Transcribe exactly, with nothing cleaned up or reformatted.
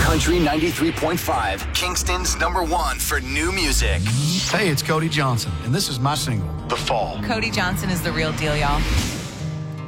Country ninety-three point five, Kingston's number one for new music. Hey, it's Cody Johnson, and this is my single, The Fall. Cody Johnson is the real deal, y'all.